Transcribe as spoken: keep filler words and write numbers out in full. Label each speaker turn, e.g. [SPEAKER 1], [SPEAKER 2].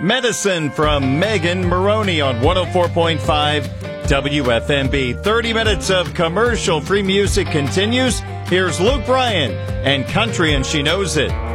[SPEAKER 1] Medicine from Megan Maroney on one oh four point five W F M B. thirty minutes of commercial-free music continues. Here's Luke Bryan and Country and She Knows It.